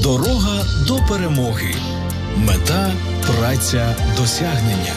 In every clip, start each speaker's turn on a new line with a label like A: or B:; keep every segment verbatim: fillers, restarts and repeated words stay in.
A: Дорога до перемоги. Мета – праця, досягнення.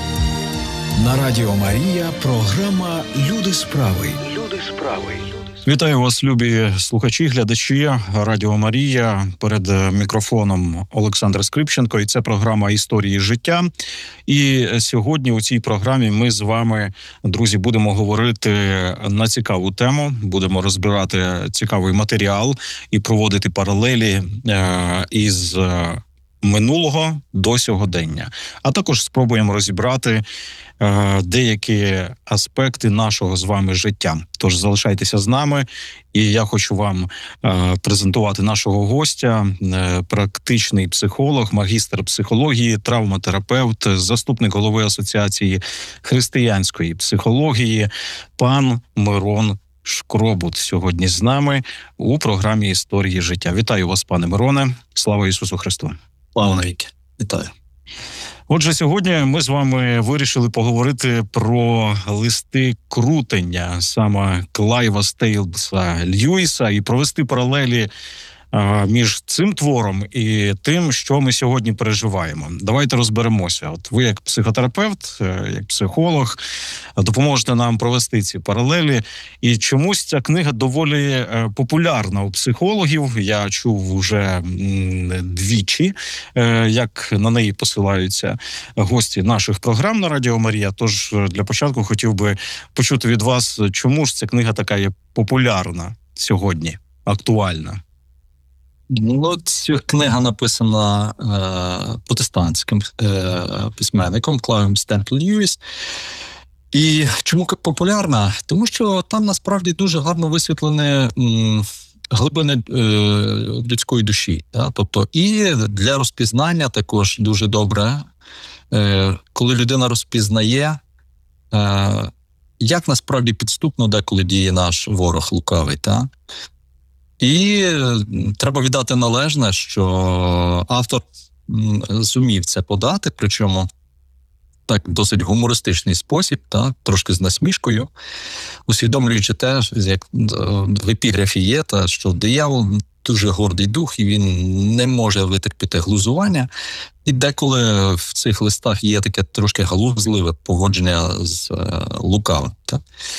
A: На Радіо Марія програма «Люди справи». Люди справи.
B: Вітаю вас, любі слухачі, глядачі Радіо Марія. Перед мікрофоном Олександр Скрипченко, і це програма «Історії життя». І сьогодні у цій програмі ми з вами, друзі, будемо говорити на цікаву тему, будемо розбирати цікавий матеріал і проводити паралелі із минулого до сьогодення. А також спробуємо розібрати е, деякі аспекти нашого з вами життя. Тож залишайтеся з нами, і я хочу вам е, презентувати нашого гостя, е, практичний психолог, магістр психології, травматерапевт, заступник голови Асоціації християнської психології, пан Мирон Шкробут сьогодні з нами у програмі «Історії життя». Вітаю вас, пане Мироне. Слава Ісусу Христу!
C: Слава навіки. Вітаю.
B: Отже, сьогодні ми з вами вирішили поговорити про листи крутення саме Клайва Стейплса Льюіса і провести паралелі а, між цим твором і тим, що ми сьогодні переживаємо. Давайте розберемося. От ви як психотерапевт, як психолог, допоможете нам провести ці паралелі. І чомусь ця книга доволі популярна у психологів. Я чув уже двічі, як на неї посилаються гості наших програм на Радіо Марія. Тож для початку хотів би почути від вас, чому ж ця книга така є популярна сьогодні, актуальна?
C: Ну, ця книга написана е, протестантським е, письменником Клайвом Стейплсом Льюіс. І чому популярна? Тому що там насправді дуже гарно висвітлені м, глибини е, людської душі. Да? Тобто і для розпізнання також дуже добре, е, коли людина розпізнає, е, як насправді підступно деколи діє наш ворог лукавий. Да? І треба віддати належне, що автор зумів це подати, причому так досить гумористичний спосіб, та, трошки з насмішкою, усвідомлюючи те, як в епіграфі є, та, що диявол дуже гордий дух, і він не може витерпіти глузування. І деколи в цих листах є таке трошки галузливе поводження з е, лукавим. Та.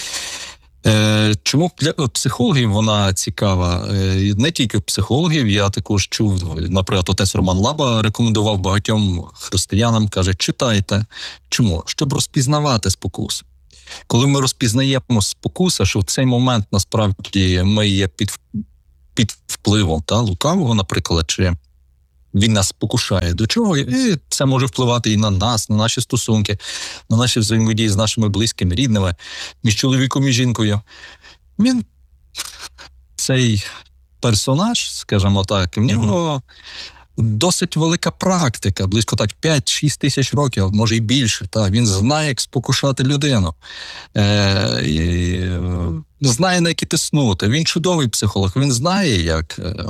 C: Чому для психологів вона цікава? Не тільки психологів, я також чув, наприклад, отець Роман Лаба рекомендував багатьом християнам, каже, читайте. Чому? Щоб розпізнавати спокусу. Коли ми розпізнаємо спокуса, що в цей момент насправді ми є під, під впливом та, лукавого, наприклад, чи він нас спокушає до чого, і це може впливати і на нас, на наші стосунки, на наші взаємодії з нашими близькими, рідними, між чоловіком і жінкою. Він, цей персонаж, скажімо так, в нього досить велика практика, близько так п'ять-шість тисяч років, може і більше. Та. Він знає, як спокушати людину, е, і, знає, на які тиснути. Він чудовий психолог, він знає, як Е,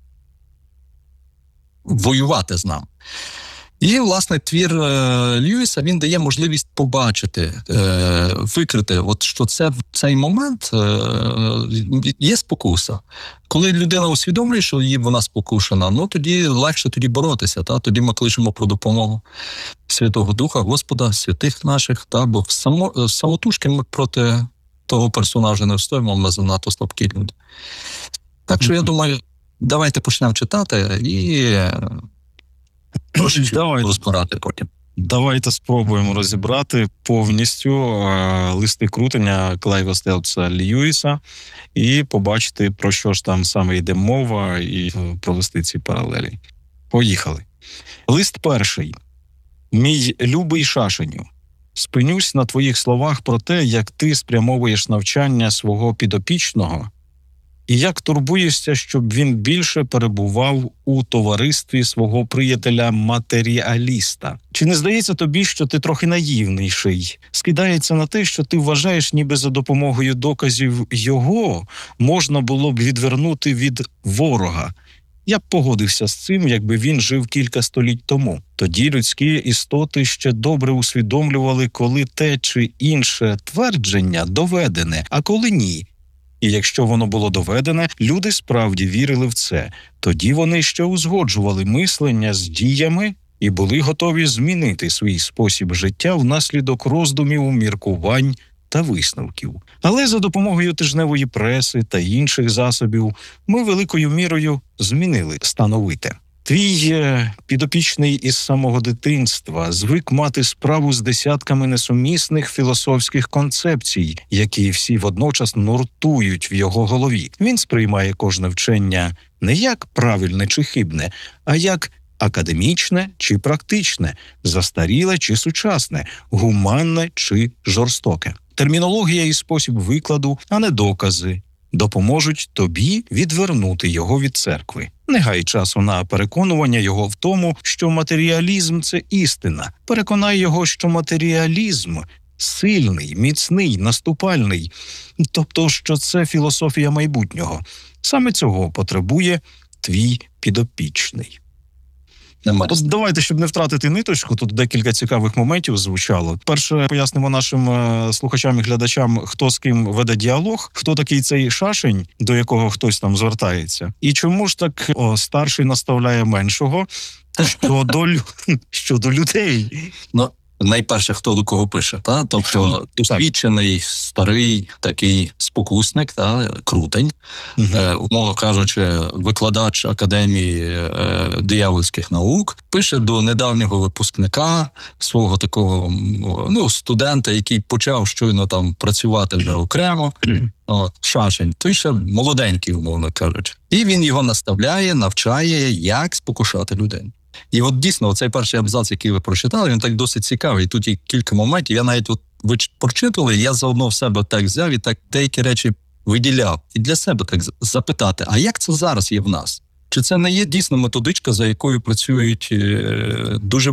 C: воювати з нами. І, власне, твір е, Льюіса, він дає можливість побачити, е, викрити, от, що це в цей момент е, є спокуса. Коли людина усвідомлює, що її вона спокушена, ну тоді легше тоді боротися. Та? Тоді ми кличемо про допомогу Святого Духа, Господа, святих наших, та? Бо в само, самотужки ми проти того персонажа не встоїмо, ми занадто слабкі люди. Так що, я думаю, давайте почнемо читати і розбирати потім.
B: Давайте спробуємо розібрати повністю е, листи крутення Клайва Стейплса Льюіса і побачити, про що ж там саме йде мова, і провести ці паралелі. Поїхали. Лист перший. Мій любий Шашеню, спинюсь на твоїх словах про те, як ти спрямовуєш навчання свого підопічного, і як турбуєшся, щоб він більше перебував у товаристві свого приятеля-матеріаліста. Чи не здається тобі, що ти трохи наївніший? Скидається на те, що ти вважаєш, ніби за допомогою доказів його можна було б відвернути від ворога. Я б погодився з цим, якби він жив кілька століть тому. Тоді людські істоти ще добре усвідомлювали, коли те чи інше твердження доведене, а коли ні. І якщо воно було доведене, люди справді вірили в це. Тоді вони ще узгоджували мислення з діями і були готові змінити свій спосіб життя внаслідок роздумів, міркувань та висновків. Але за допомогою тижневої преси та інших засобів ми великою мірою змінили становите. Твій підопічний із самого дитинства звик мати справу з десятками несумісних філософських концепцій, які всі водночас нуртують в його голові. Він сприймає кожне вчення не як правильне чи хибне, а як академічне чи практичне, застаріле чи сучасне, гуманне чи жорстоке. Термінологія і спосіб викладу, а не докази, допоможуть тобі відвернути його від церкви. Не гай часу на переконування його в тому, що матеріалізм – це істина. Переконай його, що матеріалізм сильний, міцний, наступальний, тобто, що це філософія майбутнього. Саме цього потребує твій підопічний. Тут давайте, щоб не втратити ниточку, тут декілька цікавих моментів звучало. Перше, пояснимо нашим е, слухачам і глядачам, хто з ким веде діалог, хто такий цей шашень, до якого хтось там звертається. І чому ж так о, старший наставляє меншого щодо, щодо людей?
C: Ну, найперше, хто до кого пише, та? Тобто досвідчений, старий такий спокусник, та? Крутень, угу. е, умовно кажучи, викладач Академії е, диявольських наук, пише до недавнього випускника, свого такого ну, студента, який почав щойно там працювати вже окремо, О, шашень, той ще молоденький, умовно кажучи. І він його наставляє, навчає, як спокушати людей. І от дійсно, цей перший абзац, який ви прочитали, він так досить цікавий. Тут є кілька моментів. Я навіть от ви прочитали, я заодно в себе так взяв і так деякі речі виділяв. І для себе так запитати, а як це зараз є в нас? Чи це не є дійсно методичка, за якою працюють е, дуже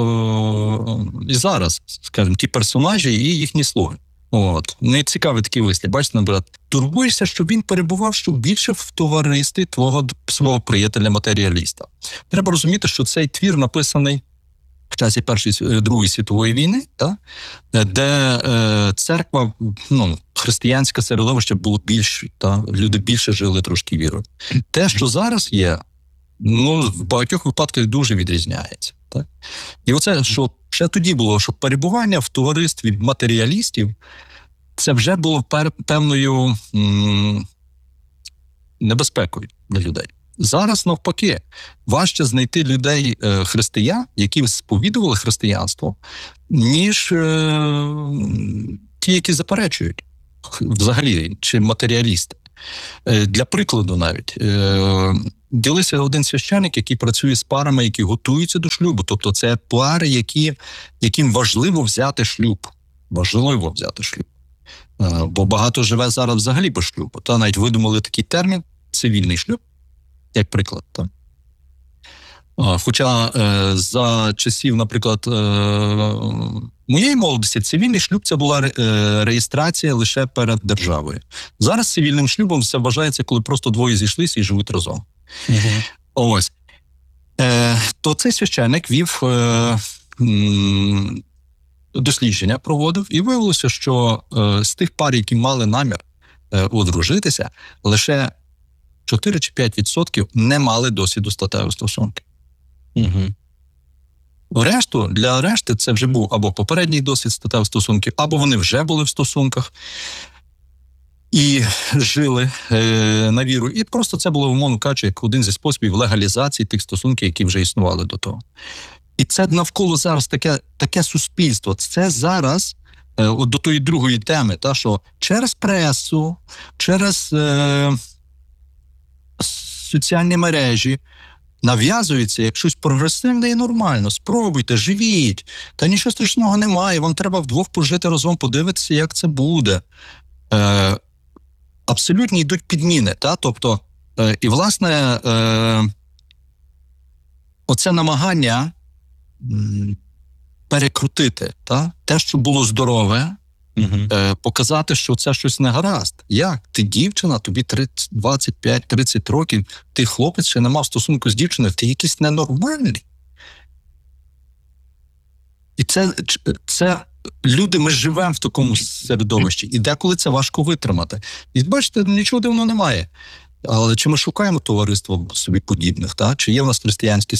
C: багато і зараз, скажімо, ті персонажі і їхні слуги? От. Не цікавий такий вислів. Бачите, брат, турбуєшся, щоб він перебував що більше в товаристві твого свого приятеля-матеріаліста. Треба розуміти, що цей твір написаний в часі Першої, Другої світової війни, та? Де е, церква, ну, християнське середовище було більше, та? Люди більше жили трошки вірою. Те, що зараз є, ну, в багатьох випадках дуже відрізняється. Так? І оце, що ще тоді було, що перебування в товаристві матеріалістів, це вже було певною м- небезпекою для людей. Зараз, навпаки, важче знайти людей, е, християн, які сповідували християнство, ніж е- ті, які заперечують взагалі, чи матеріалісти. Е- для прикладу навіть, е- ділився один священик, який працює з парами, які готуються до шлюбу. Тобто це пари, які, яким важливо взяти шлюб. Важливо взяти шлюб. Е- бо багато живе зараз взагалі без шлюбу. Та навіть видумали такий термін цивільний шлюб, як приклад. Та. Хоча е, за часів, наприклад, е, моєї молодості цивільний шлюб – це була е, реєстрація лише перед державою. Зараз цивільним шлюбом це вважається, коли просто двоє зійшлися і живуть разом. Угу. Ось. Е, то цей священник вів е, м, дослідження, проводив, і виявилося, що е, з тих пар, які мали намір е, одружитися, лише чотири чи п'ять відсотків не мали досвіду статевих стосунків. Угу. Решту, для решти це вже був або попередній досвід статевих стосунків, або вони вже були в стосунках і жили е, на віру. І просто це було, умовно кажучи, як один зі способів легалізації тих стосунків, які вже існували до того. І це навколо зараз таке, таке суспільство. Це зараз е, от до тої другої теми, та, що через пресу, через е, соціальні мережі нав'язується як щось прогресивне і нормально. Спробуйте, живіть. Та нічого страшного немає. Вам треба вдвох пожити разом, подивитися, як це буде. Е, абсолютно йдуть підміни. Та? Тобто, е, і, власне, е, оце намагання м, перекрутити та? Те, що було здорове, угу. е, показати, що це щось не гаразд. Як? Ти дівчина, тобі тридцять, двадцять п'ять тридцять років, ти хлопець, ще не мав стосунку з дівчиною, ти якийсь ненормальний. І це, це люди, ми живемо в такому середовищі, і деколи це важко витримати. І бачите, нічого дивного немає. Але чи ми шукаємо товариство собі подібних, та? Чи є в нас християнські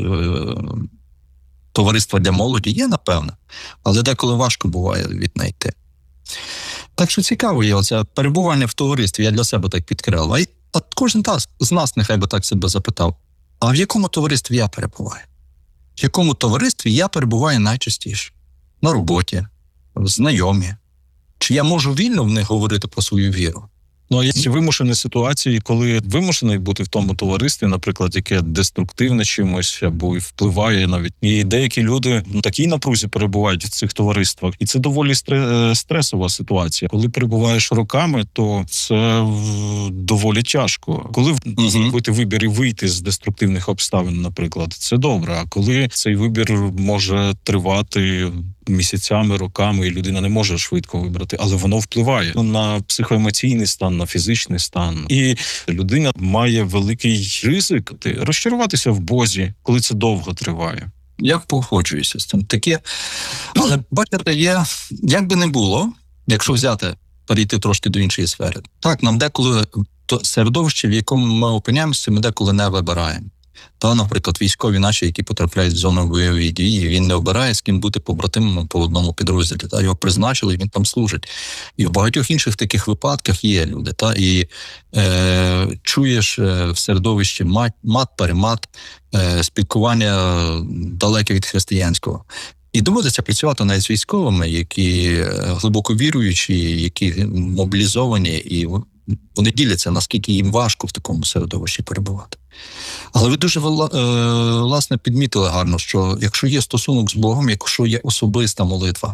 C: товариства для молоді? Є, напевно. Але деколи важко буває віднайти. Так що цікаво є оце перебування в товаристві, я для себе так підкрив. А, а кожен з нас нехай би так себе запитав, а в якому товаристві я перебуваю? В якому товаристві я перебуваю найчастіше? На роботі, знайомі. Чи я можу вільно в них говорити про свою віру?
B: Ну, а є вимушені ситуації, коли вимушений бути в тому товаристві, наприклад, яке деструктивне чимось, або і впливає навіть. І деякі люди ну, такій напрузі перебувають в цих товариствах. І це доволі стресова ситуація. Коли перебуваєш роками, то це доволі тяжко. Коли зробити вибір і вийти з деструктивних обставин, наприклад, це добре. А коли цей вибір може тривати місяцями, роками, і людина не може швидко вибрати, але воно впливає на психоемоційний стан, на фізичний стан. І людина має великий ризик розчаруватися в Бозі, коли це довго триває.
C: Я погоджуюся з цим. Таке, але бачите, є, як би не було, якщо взяти, перейти трошки до іншої сфери. Так, нам деколи то середовище, в якому ми опиняємося, ми деколи не вибираємо. Та, наприклад, військові наші, які потрапляють в зону бойової дії, він не обирає, з ким бути побратимом по одному підрозділі. Та, його призначили, він там служить. І в багатьох інших таких випадках є люди. Та, і е, чуєш в середовищі мат, мат-перемат, е, спілкування далеке від християнського. І доводиться працювати навіть з військовими, які глибоко віруючі, які мобілізовані, і вони діляться, наскільки їм важко в такому середовищі перебувати. Але ви дуже, власне, підмітили гарно, що якщо є стосунок з Богом, якщо є особиста молитва,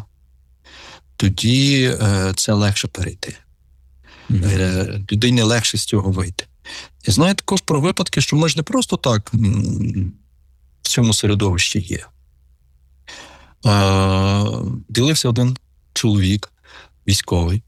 C: тоді це легше перейти. Mm-hmm. Людині легше з цього вийти. І знаю також про випадки, що ми ж не просто так в цьому середовищі є. Ділився один чоловік, військовий,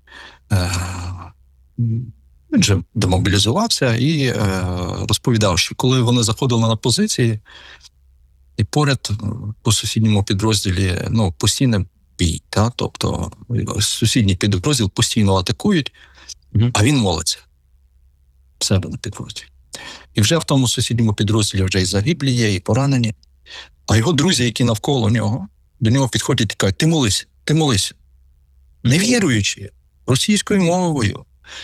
C: він же демобілізувався і е, розповідав, що коли вони заходили на позиції, і поряд по сусідньому підрозділі, ну, постійно бій, та? Тобто сусідній підрозділ постійно атакують, mm-hmm. а він молиться в себе на підрозділі. І вже в тому сусідньому підрозділі вже і загиблі є, і поранені. А його друзі, які навколо нього, до нього підходять і кажуть, ти молись, ти молись. Не віруючи, російською мовою.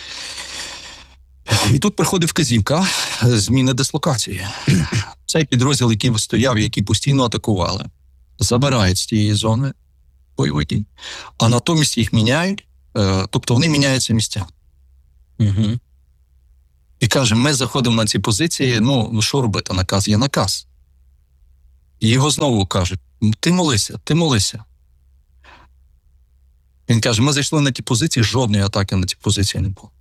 C: І тут приходить вказівка зміни дислокації. Цей підрозділ, який стояв, який постійно атакували, забирають з тієї зони бойових дій, а натомість їх міняють, тобто вони міняються місця. Угу. І каже, ми заходимо на ці позиції, ну, що робити? Наказ є наказ. І його знову кажуть, ти молися, ти молися. Він каже, ми зайшли на ті позиції, жодної атаки на ті позиції не було.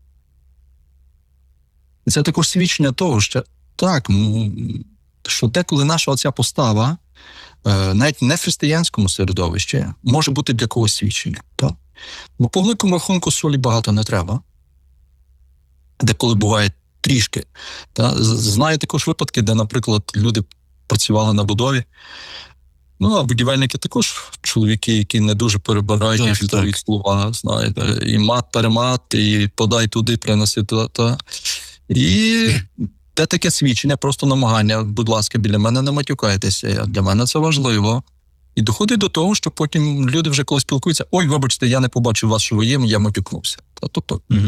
C: І це також свідчення того, що так, що деколи наша оця постава, навіть не в християнському середовищі, може бути для когось свідчення. Так? Бо по великому рахунку солі багато не треба. Деколи буває трішки. Так? Знаю також випадки, де, наприклад, люди працювали на будові. Ну, а будівельники також чоловіки, які не дуже перебирають і фільтрують слова, знаєте. І мат-перемат, і подай туди, приноси туди. Та. І те таке свідчення, просто намагання, будь ласка, біля мене не матюкайтеся, для мене це важливо. І доходить до того, що потім люди вже коли спілкуються, ой, вибачте, я не побачив вас, що ви є, я матюкнувся. Тобто, угу.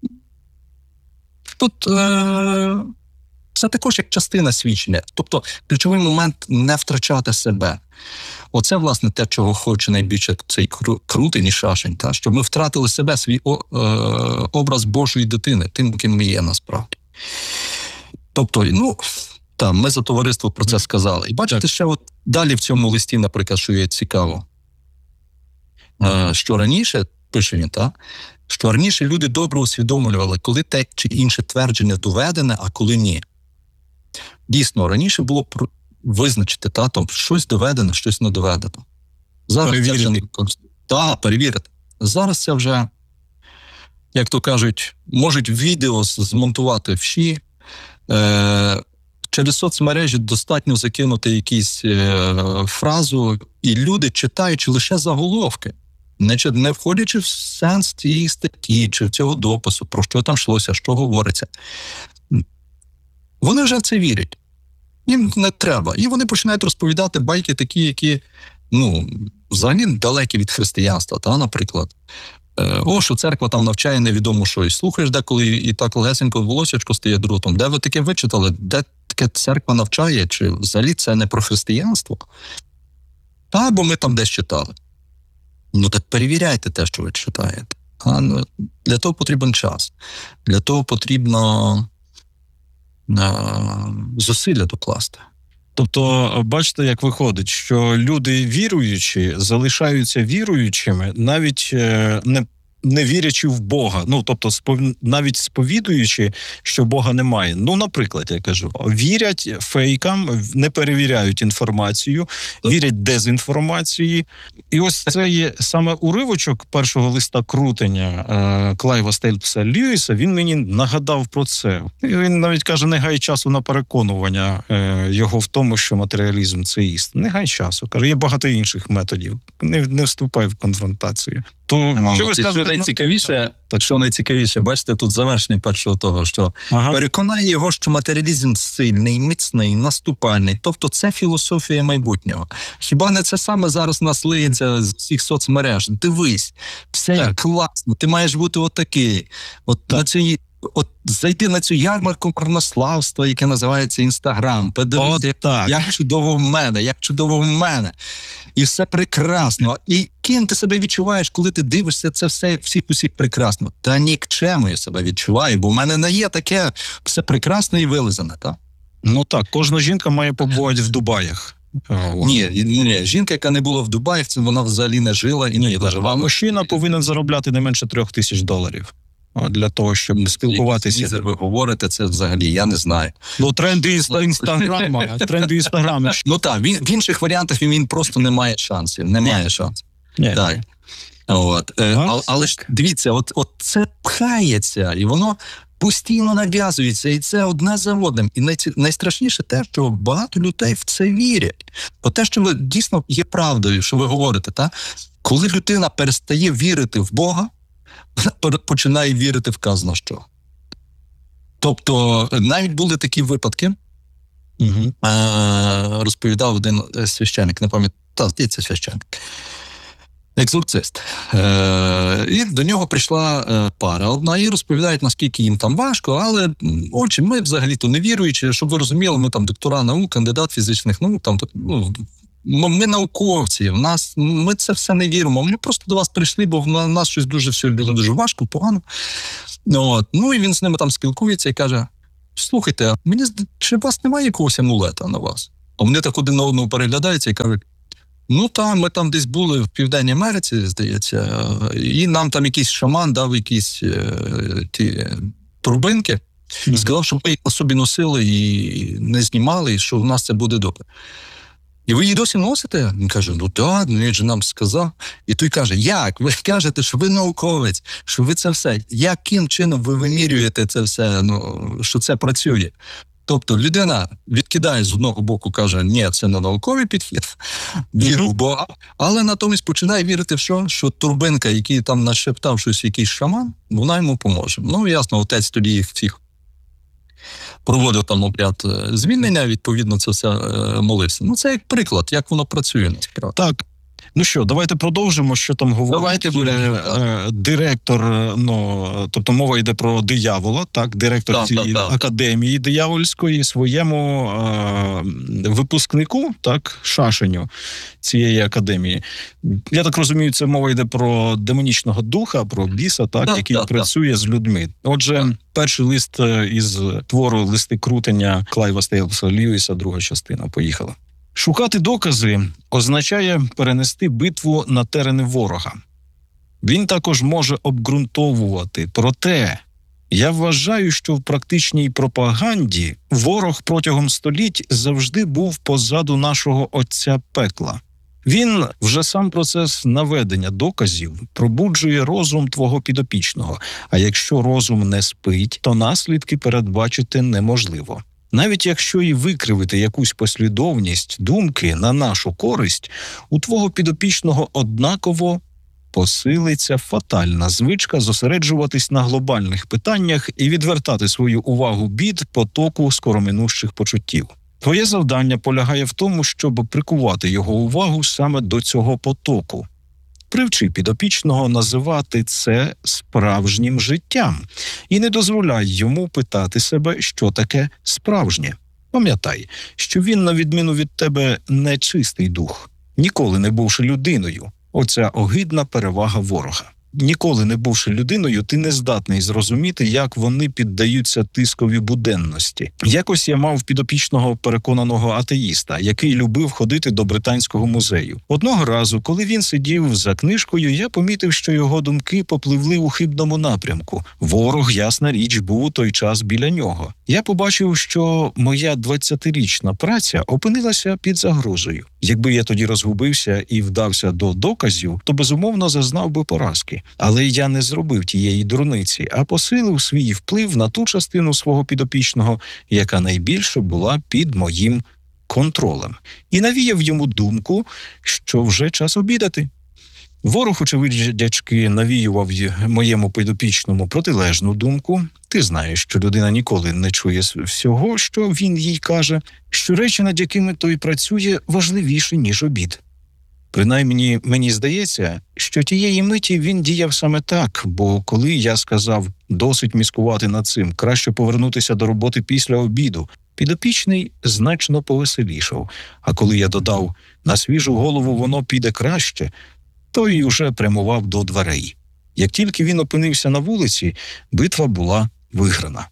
C: Тут е- це також як частина свідчення. Тобто, ключовий момент не втрачати себе. Оце, власне, те, чого хоче найбільше цей крутий шашень, та? Щоб ми втратили себе, свій о, е, образ Божої дитини, тим, ким ми є насправді. Тобто, ну, та, ми за товариство про це сказали. І бачите, так. Ще от далі в цьому листі, наприклад, що є цікаво, е, що раніше, пише він, та, що раніше люди добре усвідомлювали, коли те чи інше твердження доведене, а коли ні. Дійсно, раніше було визначити, та, там, щось доведено, щось не доведено. Зараз перевірити. Це вже... Так, перевірити. Зараз це вже, як то кажуть, можуть відео змонтувати всі. Е- через соцмережі достатньо закинути якусь е- фразу, і люди, читаючи лише заголовки, Значить, не входячи в сенс цієї статті чи цього допису, про що там йшлося, що говориться, вони вже в це вірять. Їм не треба. І вони починають розповідати байки такі, які, ну, взагалі далекі від християнства, та, наприклад. О, що церква там навчає невідомо що. І слухаєш деколи, і так легесенько волосячко стає дротом. Де ви таке вичитали? Де таке церква навчає? Чи взагалі це не про християнство? Та, бо ми там десь читали. Ну, так перевіряйте те, що ви читаєте. А, ну, для того потрібен час. Для того потрібно а, зусилля докласти.
B: Тобто, бачите, як виходить, що люди віруючі залишаються віруючими, навіть не, не вірячи в Бога. Ну, тобто, спов... навіть сповідуючи, що Бога немає. Ну, наприклад, я кажу, вірять фейкам, не перевіряють інформацію, вірять дезінформації. І ось це є саме уривочок першого листа крутення е, Клайва Стейплса Льюіса, він мені нагадав про це. І він навіть каже, не гай часу на переконування е, його в тому, що матеріалізм – це істина. Не гай часу. Каже, є багато інших методів. Не, не вступай в конфронтацію. То,
C: Мам,
B: що ви
C: це
B: скажете?
C: найцікавіше, так що найцікавіше, бачите, тут завершення першого того, що
B: Ага.
C: переконає його, що матеріалізм сильний, міцний, наступальний. Тобто це філософія майбутнього. Хіба не це саме зараз у нас лиється з всіх соцмереж? Дивись, все
B: Так.
C: класно, ти маєш бути отакий. От на цій, от зайти на цю ярмарку марнославства, яке називається Інстаграм, подивитися,
B: так.
C: як чудово в мене, як чудово в мене. І все прекрасно. І ким ти себе відчуваєш, коли ти дивишся це все, всіх усіх прекрасно? Та нікчемо я себе відчуваю, бо в мене не є таке все прекрасне і вилизане, так?
B: Ну так, кожна жінка має побувати в Дубаях.
C: Ні, ні, ні, жінка, яка не була в Дубаях, це вона взагалі не жила і не
B: А
C: доживала.
B: мужчина повинен заробляти не менше трьох тисяч доларів для того, щоб спілкуватися.
C: Мізер, ви говорите, це взагалі, я не знаю.
B: Ну, тренди інстаграма, тренди інстаграма.
C: Ну так, він, в інших варіантах він, він просто не має шансів, не
B: Ні.
C: має шансів.
B: Ні.
C: Так. От. Е,
B: Ага.
C: але, але ж дивіться, от, от це пхається, і воно постійно нав'язується, і це одне за одним. І найці... найстрашніше те, що багато людей в це вірять. Бо те, що ви дійсно є правдою, що ви говорите, та? Коли людина перестає вірити в Бога, вона починає вірити в казно що. Тобто, навіть були такі випадки,
B: Угу.
C: е- розповідав один священник, не пам'ятаю, здається, священник. Екзорцист. Е, і до нього прийшла е, пара одна, і розповідають, наскільки їм там важко, але, м, отче, ми взагалі-то не віруючи, щоб ви розуміли, ми там доктора наук, кандидат фізичних наук, там, ну, ми, ми науковці, в нас, ми це все не віримо, ми просто до вас прийшли, бо в на- нас щось дуже все було дуже важко, погано. От. Ну, і він з ними там спілкується і каже, слухайте, мені зда- чи у вас немає якогось амулета на вас? А вони так один на одного переглядаються і кажуть, ну там, ми там десь були в Південній Америці, здається, і нам там якийсь шаман дав якісь е, ті турбинки, і сказав, щоб ми їх на собі носили і не знімали, і що в нас це буде добре. І ви її досі носите? Він каже, ну так, він же нам сказав. І той каже, як? Ви кажете, що ви науковець, що ви це все. Яким чином ви вимірюєте це все, ну, що це працює? Тобто людина відкидає з одного боку, каже, ні, це не науковий підхід, віру в Бога, але натомість починає вірити в що? Що турбинка, який там нашептав щось, якийсь шаман, вона йому поможе. Ну, ясно, отець тоді їх всіх проводив там обряд е, звільнення, відповідно, це все е, молився. Ну, це як приклад, як воно працює насправді.
B: Так. Ну що, давайте продовжимо, що там говорить.
C: Давайте будемо.
B: Е, е, директор, е, ну, тобто мова йде про диявола, так, директор
C: Так,
B: цієї
C: так, так.
B: академії диявольської своєму е, випускнику, так, Шашеню цієї академії. Я так розумію, це мова йде про демонічного духа, про біса, так,
C: Так,
B: який
C: так,
B: працює з людьми. Отже, перший лист е, із твору «Листи крутення» Клайва Стейплса Льюіса, друга частина. Поїхала. Шукати докази означає перенести битву на терени ворога. Він також може обґрунтовувати. Проте, я вважаю, що в практичній пропаганді ворог протягом століть завжди був позаду нашого отця пекла. Він вже сам процес наведення доказів пробуджує розум твого підопічного, а якщо розум не спить, то наслідки передбачити неможливо. Навіть якщо і викривити якусь послідовність думки на нашу користь, у твого підопічного однаково посилиться фатальна звичка зосереджуватись на глобальних питаннях і відвертати свою увагу від потоку скороминущих почуттів. Твоє завдання полягає в тому, щоб прикувати його увагу саме до цього потоку. Привчи підопічного називати це справжнім життям і не дозволяй йому питати себе, що таке справжнє. Пам'ятай, що він, на відміну від тебе, не чистий дух, ніколи не бувши людиною. Оця огидна перевага ворога. Ніколи не бувши людиною, ти не здатний зрозуміти, як вони піддаються тискові буденності. Якось я мав підопічного переконаного атеїста, який любив ходити до Британського музею. Одного разу, коли він сидів за книжкою, я помітив, що його думки попливли у хибному напрямку. Ворог, ясна річ, був у той час біля нього. Я побачив, що моя двадцятирічна праця опинилася під загрозою. Якби я тоді розгубився і вдався до доказів, то безумовно зазнав би поразки. Але я не зробив тієї дурниці, а посилив свій вплив на ту частину свого підопічного, яка найбільше була під моїм контролем. І навіяв йому думку, що вже час обідати. Ворог, очевидячки, навіював моєму підопічному протилежну думку. Ти знаєш, що людина ніколи не чує всього, що він їй каже, що речі, над якими той працює, важливіші, ніж обід. Принаймні, мені здається, що тієї миті він діяв саме так, бо коли я сказав «досить міскувати над цим, краще повернутися до роботи після обіду», підопічний значно повеселішав, а коли я додав «на свіжу голову воно піде краще», той уже прямував до дверей. Як тільки він опинився на вулиці, битва була виграна.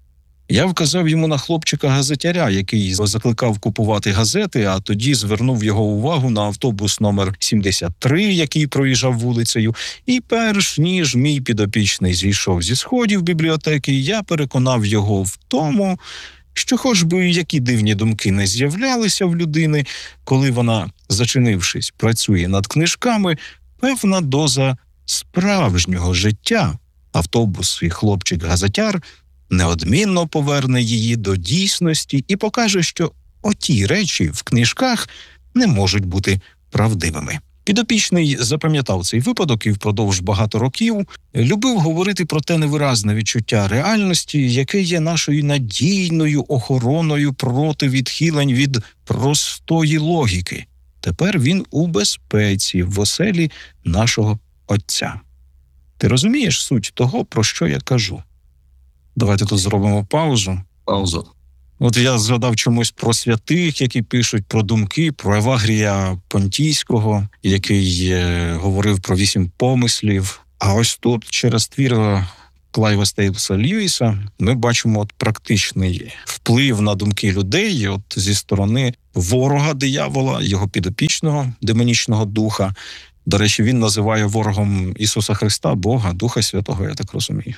B: Я вказав йому на хлопчика-газетяря, який закликав купувати газети, а тоді звернув його увагу на автобус номер сімдесят три, який проїжджав вулицею, і перш ніж мій підопічний зійшов зі сходів бібліотеки, я переконав його в тому, що хоч би які дивні думки не з'являлися в людини, коли вона, зачинившись, працює над книжками, певна доза справжнього життя, автобус і хлопчик-газетяр, неодмінно поверне її до дійсності і покаже, що оті речі в книжках не можуть бути правдивими. Підопічний запам'ятав цей випадок і впродовж багато років любив говорити про те невиразне відчуття реальності, яке є нашою надійною охороною проти відхилень від простої логіки. Тепер він у безпеці в оселі нашого Отця. Ти розумієш суть того, про що я кажу? Давайте тут зробимо паузу.
C: Паузу.
B: От я згадав чомусь про святих, які пишуть про думки, про Евагрія Понтійського, який е, говорив про вісім помислів. А ось тут через твір Клайва Стейплса Льюіса ми бачимо от практичний вплив на думки людей от зі сторони ворога диявола, його підопічного, демонічного духа. До речі, він називає ворогом Ісуса Христа, Бога, Духа Святого, я так розумію.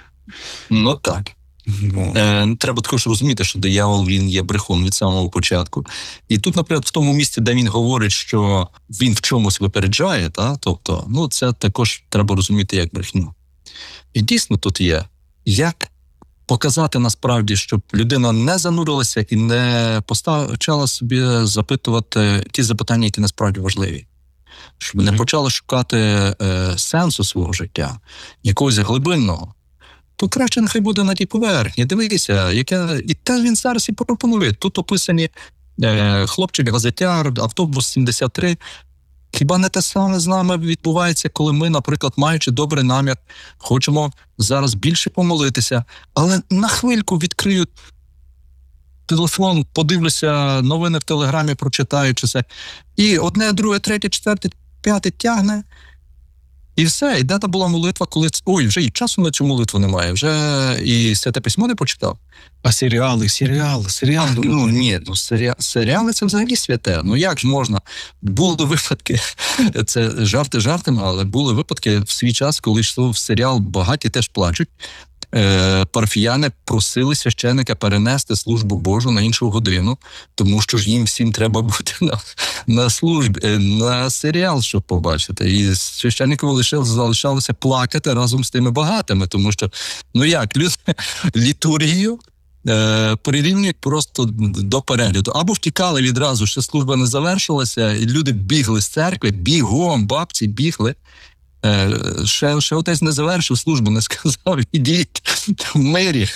C: Ну так.
B: Ну.
C: Е, треба також розуміти, що диявол, він є брехун від самого початку. І тут, наприклад, в тому місці, де він говорить, що він в чомусь випереджає, та, тобто, ну, це також треба розуміти як брехню. І дійсно тут є, як показати насправді, щоб людина не занурилася і не почала собі запитувати ті запитання, які насправді важливі. Щоб mm-hmm. не почала шукати е, сенсу свого життя, якогось глибинного. То краще нехай буде на тій поверхні. Дивіться, яке і те він зараз і пропонує. Тут описані е, хлопчик, газетяр, автобус сімдесят три. Хіба не те саме з нами відбувається, коли ми, наприклад, маючи добрий намір, хочемо зараз більше помолитися, але на хвильку відкрию телефон, подивлюся новини в Телеграмі, прочитаючи це. І одне, друге, третє, четверте, п'яте тягне. І все, і дата була молитва, коли... Ой, вже і часу на цю молитву немає, вже і Святе Письмо не почитав.
B: А серіали, серіали, серіали.
C: А, ну, ні, ну, серіали, серіали це взагалі святе. Ну, як ж можна? Були випадки, це жарти жартами, але були випадки в свій час, коли йшов серіал «Багаті теж плачуть». Е, парафіяни просили священика перенести службу Божу на іншу годину, тому що ж їм всім треба бути на, на службі, на серіал, щоб побачити. І священнику лише залишалося плакати разом з тими багатими, тому що, ну як, люди літургію е, прирівнюють просто до перегляду. Або втікали відразу, що служба не завершилася, і люди бігли з церкви, бігом, бабці бігли Е, ще, ще отець не завершив службу, не сказав, ідіть в мирі.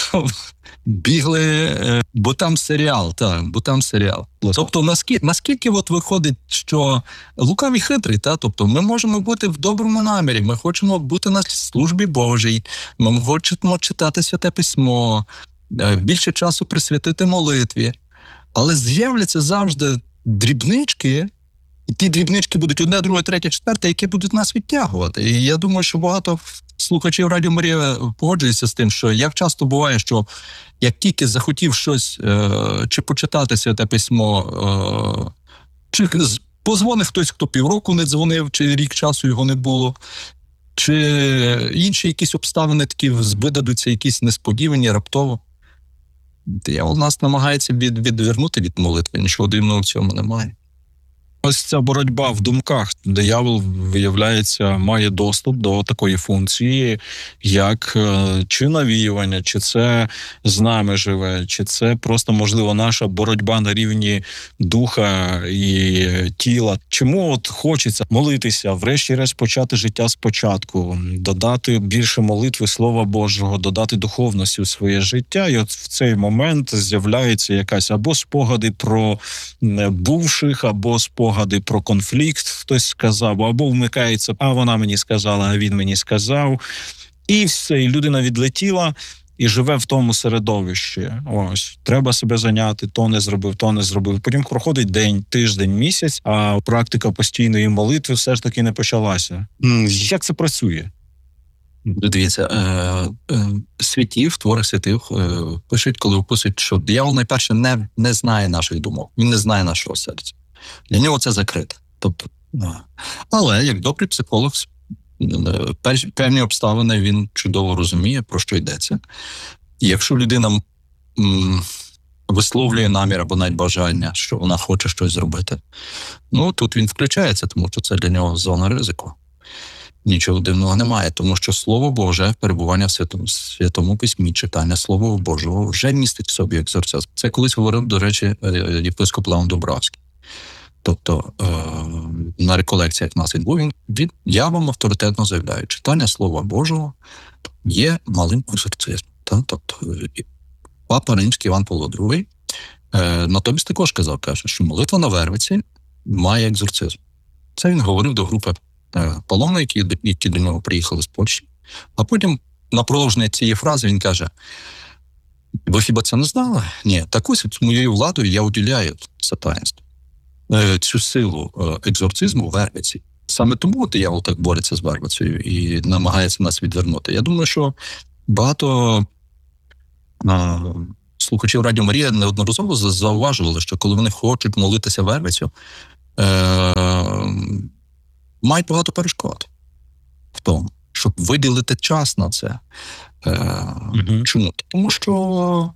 C: Бігли, е, бо там серіал, так, бо там серіал. Тобто, наскільки, наскільки от виходить, що лукавий хитрий, та? Тобто ми можемо бути в доброму намірі, ми хочемо бути на службі Божій, ми хочемо читати Святе Письмо, е, більше часу присвятити молитві, але з'являться завжди дрібнички, і ті дрібнички будуть одне, друге, третє, четверте, які будуть нас відтягувати. І я думаю, що багато слухачів Радіо Марія погоджуються з тим, що як часто буває, що як тільки захотів щось е, чи почитати Святе Письмо, е, чи позвонив хтось, хто півроку не дзвонив, чи рік часу його не було, чи інші якісь обставини такі видадуться, якісь несподівані, раптово. Диявол нас намагається від, відвернути від молитви, нічого дивного в цьому немає.
B: Ось ця боротьба в думках. Диявол, виявляється, має доступ до такої функції, як чи навіювання, чи це з нами живе, чи це просто, можливо, наша боротьба на рівні духа і тіла. Чому от хочеться молитися, врешті-решт почати життя спочатку, додати більше молитви Слова Божого, додати духовності у своє життя, і от в цей момент з'являється якась або спогади про бувших, або спогади Спогади про конфлікт, хтось сказав, або вмикається, а вона мені сказала, а він мені сказав. І все, і людина відлетіла і живе в тому середовищі. Ось, треба себе зайняти, то не зробив, то не зробив. Потім проходить день, тиждень, місяць, а практика постійної молитви все ж таки не почалася. Як це працює?
C: Дивіться, е, е, святів, твори святих е, пишуть, коли описують, що диявол найперше не, не знає наших думок, він не знає нашого серця. Для нього це закрите. Тобто, але як добрий психолог, певні обставини він чудово розуміє, про що йдеться. І якщо людина м, висловлює намір або навіть бажання, що вона хоче щось зробити, ну тут він включається, тому що це для нього зона ризику. Нічого дивного немає, тому що Слово Боже, перебування в Святому, Святому Письмі, читання Слова Божого вже містить в собі екзорцизм. Це колись говорив, до речі, єпископ Леон Добровський. Тобто е- на реколекціях нас він був, він, він, я вам авторитетно заявляю, читання Слова Божого є малим екзорцизмом. Та? Тобто Папа Римський Іван Павло другий е- натомість також казав, каже, що молитва на Вервиці має екзорцизм. Це він говорив до групи е- паломників, які, які до нього приїхали з Польщі. А потім на продовження цієї фрази він каже: ви хіба це не знали? Ні, так ось моєю владою я уділяю це таїнство. Цю силу екзорцизму в Вервиці. Саме тому диявол так бореться з Вервицею і намагається нас відвернути. Я думаю, що багато а, слухачів Радіо Марія неодноразово зауважували, що коли вони хочуть молитися Вервицю, е- мають багато перешкод в тому, щоб виділити час на це. Е- mm-hmm. Чому? Тому що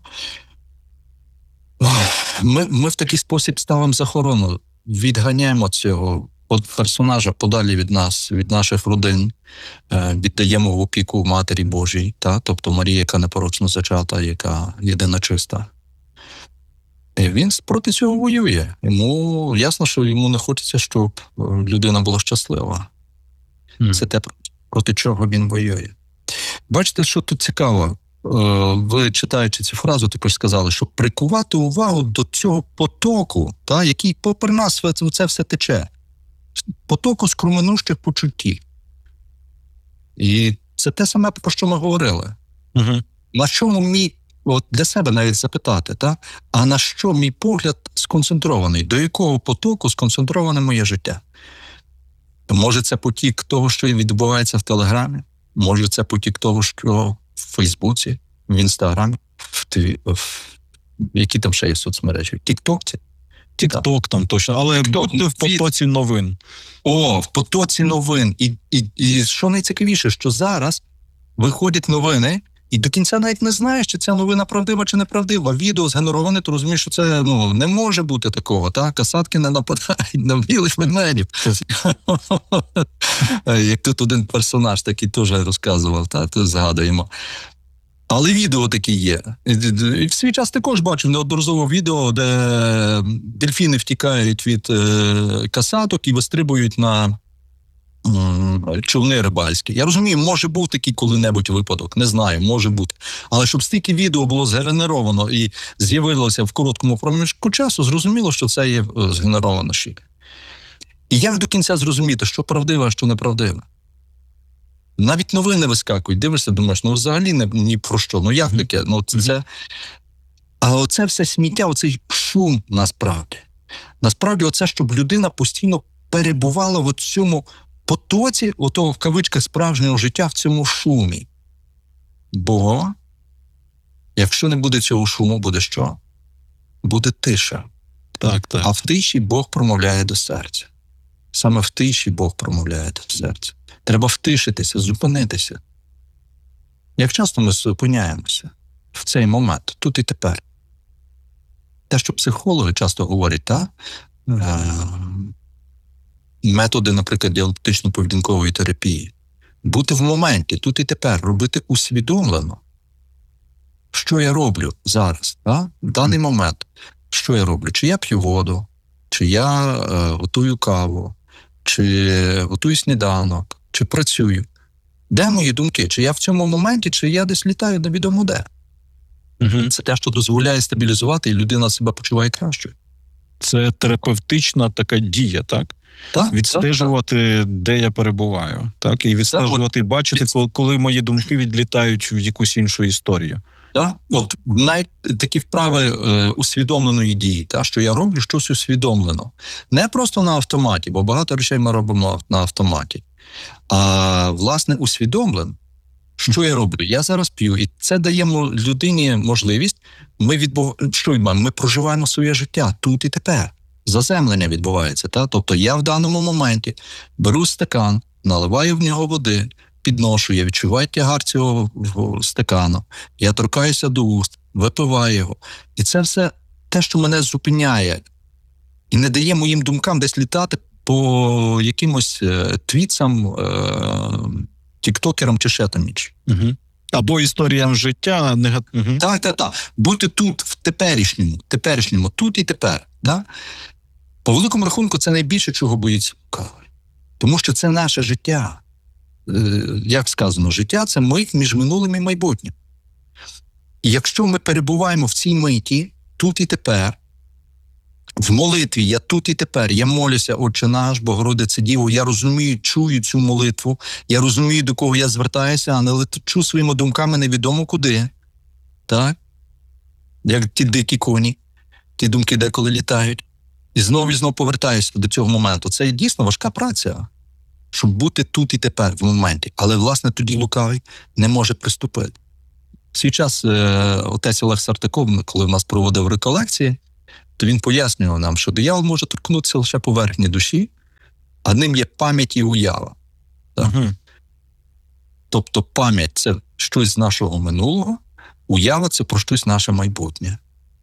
C: Ми, ми в такий спосіб ставимо захорону, відганяємо цього персонажа подалі від нас, від наших родин, віддаємо в опіку Матері Божій, та? Тобто Марії, яка непорочно зачата, яка єдина чиста. І він проти цього воює. Йому ясно, що йому не хочеться, щоб людина була щаслива. Mm. Це те, проти чого він воює. Бачите, що тут цікаво? Ви, читаючи цю фразу, також сказали, що прикувати увагу до цього потоку, та, який попри нас це все тече. Потоку скромнощих почуттів. І це те саме, про що ми говорили. Угу. На чому мій, от для себе навіть запитати, та, а на що мій погляд сконцентрований? До якого потоку сконцентроване моє життя? Може це потік того, що відбувається в Телеграмі? Може це потік того, що в Фейсбуці, в Інстаграмі, в, тві... в які там ще є соцмережі? Тік-токці?
B: Тік-ток там точно, але будьте в потоці новин.
C: О, в потоці новин. І, і, і що найцікавіше, що зараз виходять новини, і до кінця навіть не знаєш, чи ця новина правдива чи неправдива. Відео згенероване, то розумієш, що це ну, не може бути такого. Так? Касатки не нападають на білих ведмедів. Як тут один персонаж такий теж розказував, так? Тут згадуємо. Але відео такі є. І в свій час також бачив неодноразово відео, де дельфіни втікають від касаток і вистрибують на човни рибальські. Я розумію, може бути такий коли-небудь випадок, не знаю, може бути. Але щоб стільки відео було згенеровано і з'явилося в короткому проміжку часу, зрозуміло, що це є згенеровано ще. І як до кінця зрозуміти, що правдиве, а що неправдиве? Навіть новини вискакують, дивишся, думаєш, ну взагалі не, ні про що, ну як таке? Ну, це... А оце все сміття, оцей шум насправді. Насправді оце, щоб людина постійно перебувала в цьому потоці, отого в кавичках справжнього життя, в цьому шумі. Бо якщо не буде цього шуму, буде що? Буде тиша.
B: Так, так.
C: А в тиші Бог промовляє до серця. Саме в тиші Бог промовляє до серця. Треба втишитися, зупинитися. Як часто ми зупиняємося в цей момент, тут і тепер. Те, що психологи часто говорять, та? Е- методи, наприклад, діалектично-поведінкової терапії. Бути в моменті, тут і тепер, робити усвідомлено. Що я роблю зараз, та? В даний момент. Що я роблю? Чи я п'ю воду, чи я е, готую каву, чи готую сніданок, чи працюю. Де мої думки? Чи я в цьому моменті, чи я десь літаю невідомо де?
B: Угу.
C: Це те, що дозволяє стабілізувати, і людина себе почуває кращою.
B: Це терапевтична така дія, так?
C: Так,
B: відстежувати, так, де я перебуваю. Так? І відстежувати, так, бачити, від... коли мої думки відлітають в якусь іншу історію.
C: Так, от навіть такі вправи е, усвідомленої дії, та, що я роблю щось усвідомлено. Не просто на автоматі, бо багато речей ми робимо на автоматі. А, власне, усвідомлено. Що я роблю? Я зараз п'ю, і це дає людині можливість, ми відбув... що ми проживаємо своє життя тут і тепер. Заземлення відбувається. Та? Тобто я в даному моменті беру стакан, наливаю в нього води, підношу, я відчуваю тягар цього стакану, я торкаюся до уст, випиваю його. І це все те, що мене зупиняє і не дає моїм думкам десь літати по якимось е, твітсам, е, тіктокерам чи ще там ніч.
B: Угу. Або історіям життя. Негат... Угу.
C: Так, так, так. Бути тут, в теперішньому, теперішньому, тут і тепер. Да? По великому рахунку, це найбільше, чого боїться Лукавий. Тому що це наше життя. Е, як сказано, життя – це мить між минулим і майбутнім. І якщо ми перебуваємо в цій миті, тут і тепер, в молитві я тут і тепер, я молюся, Отче наш, Богородице Діво, я розумію, чую цю молитву, я розумію, до кого я звертаюся, а не лечу своїми думками невідомо куди. Так? Як ті дикі коні, ті думки деколи літають. І знову і знову повертаюся до цього моменту. Це дійсно важка праця, щоб бути тут і тепер, в моменті. Але, власне, тоді Лукавий не може приступити. В свій час е- отець Олег Сартаков, коли в нас проводив реколекції, то він пояснював нам, що диявол може торкнутися лише поверхні душі, а ним є пам'ять і уява. Так?
B: Угу.
C: Тобто пам'ять – це щось з нашого минулого, уява – це про щось наше майбутнє.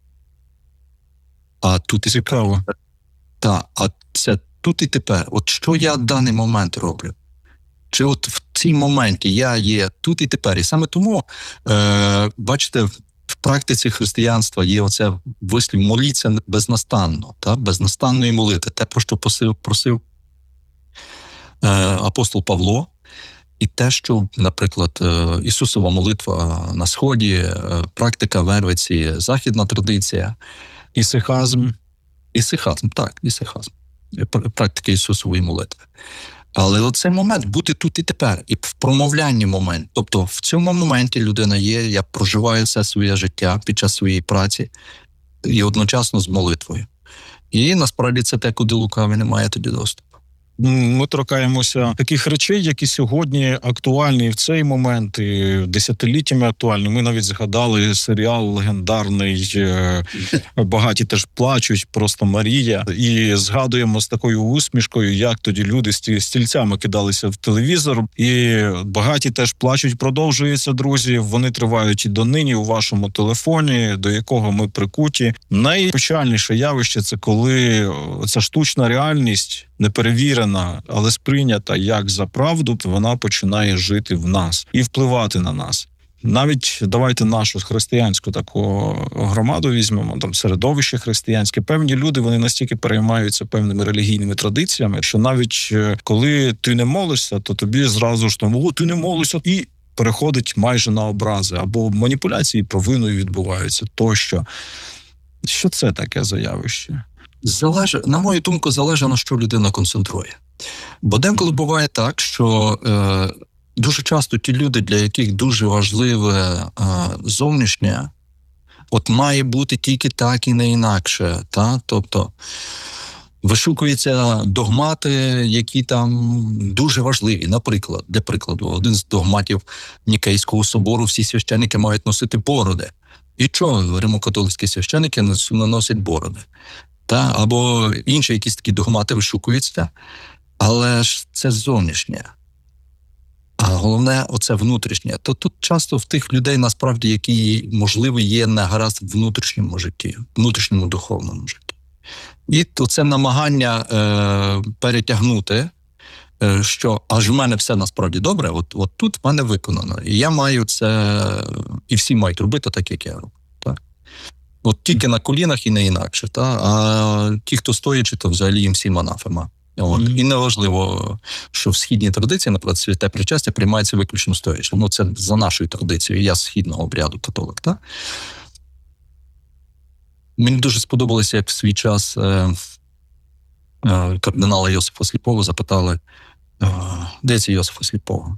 C: А тут і
B: цікаво.
C: Так, а це тут і тепер. От що я в даний момент роблю? Чи от в цій моменті я є тут і тепер? І саме тому, е, бачите, в практиці християнства є оце вислів «моліться безнастанно», та? Безнастанної молити. Те, про що просив, просив е, апостол Павло, і те, що, наприклад, е, Ісусова молитва на Сході, е, практика Вервиці, західна традиція.
B: Ісихазм.
C: Ісихазм, так, ісихазм. Практика Ісусової молитви. Але оцей момент бути тут і тепер, і в промовлянні момент. Тобто в цьому моменті людина є, я проживаю все своє життя під час своєї праці і одночасно з молитвою. І насправді це те, куди Лукавий не має тоді доступу.
B: Ми торкаємося таких речей, які сьогодні актуальні в цей момент, і десятиліттями актуальні. Ми навіть згадали серіал легендарний «Багаті теж плачуть», просто Марія. І згадуємо з такою усмішкою, як тоді люди з стільцями кидалися в телевізор. І «Багаті теж плачуть» продовжується, друзі. Вони тривають і донині у вашому телефоні, до якого ми прикуті. Найпечальніше явище – це коли ця штучна реальність, неперевірена, але сприйнята як за правду, вона починає жити в нас і впливати на нас. Навіть давайте нашу християнську таку громаду візьмемо, там середовище християнське. Певні люди, вони настільки переймаються певними релігійними традиціями, що навіть коли ти не молишся, то тобі зразу ж там, о, ти не молишся, і переходить майже на образи, або маніпуляції провиною відбуваються тощо. Що це таке за явище?
C: Залежить, на мою думку, залежить, на що людина концентрує. Бо деколи буває так, що е, дуже часто ті люди, для яких дуже важливе е, зовнішнє, от має бути тільки так і не інакше. Та? Тобто вишукуються догмати, які там дуже важливі. Наприклад, для прикладу, один з догматів Нікейського собору: всі священники мають носити бороди. І чого римокатолицькі священики носять бороди? Та? Або інші якісь такі догмати вишукуються. Але ж це зовнішнє. А головне, оце внутрішнє. То тут часто в тих людей, насправді, які, можливо, є негаразд в внутрішньому житті, внутрішньому духовному житті. І то це намагання е, перетягнути, е, що аж в мене все насправді добре, от, от тут в мене виконано. І я маю це, і всі мають робити так, як я роблю. Так? От тільки на колінах і не інакше. Та? А ті, хто стоячи, то взагалі їм всім анафема. От. Mm-hmm. І неважливо, що в східній традиції, наприклад, святе причастя приймається виключно стоячи. Ну, це за нашою традицією. Я з східного обряду католик. Та? Мені дуже сподобалося, як в свій час е, е, кардинала Йосифа Сліпого запитали, е, де це Йосифа Сліпого?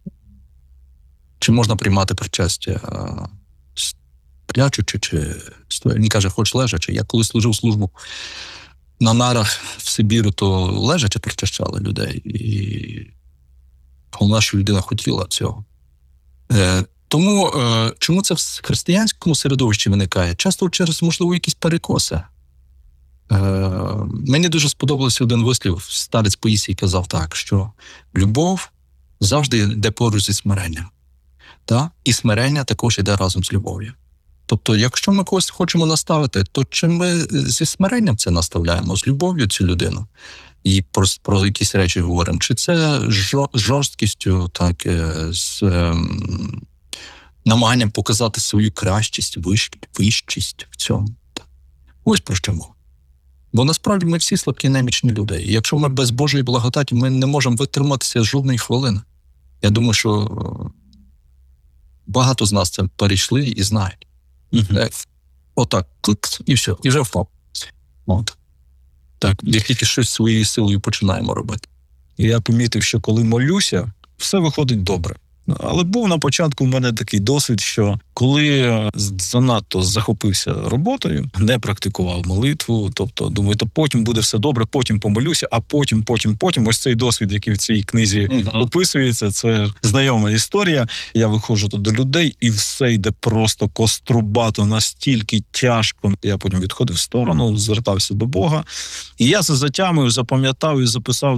C: Чи можна приймати причастя е, стоячи чи стоячи? Він каже, хоч лежачи. Я коли служив службу на нарах в Сибіру, то лежачи причащали людей. І головне, що людина хотіла цього. Е, тому, е, чому це в християнському середовищі виникає? Часто через, можливо, якісь перекоси. Е, мені дуже сподобався один вислів. Старець Паїсій казав так, що любов завжди йде поруч зі смиренням. Та? І смирення також йде разом з любов'ю. Тобто, якщо ми когось хочемо наставити, то чи ми зі смиренням це наставляємо, з любов'ю цю людину і про, про якісь речі говоримо, чи це жор, жорсткістю, так, з ем, намаганням показати свою кращість, вищ, вищість в цьому. Ось про що мова. Бо насправді ми всі слабкі, немічні люди. І якщо ми без Божої благодаті, ми не можемо витриматися жодної хвилини. Я думаю, що багато з нас це перейшли і знають. Uh-huh. Отак, клик, і все, і вже впав. От. Так, як тільки щось своєю силою починаємо робити.
B: І я помітив, що коли молюся, все виходить добре. Але був на початку в мене такий досвід, що коли занадто захопився роботою, не практикував молитву, тобто думаю, то потім буде все добре, потім помолюся, а потім, потім, потім. Ось цей досвід, який в цій книзі mm-hmm. описується, це знайома історія. Я виходжу тут до людей, і все йде просто кострубато, настільки тяжко. Я потім відходив в сторону, звертався до Бога. І я це затямив, запам'ятав і записав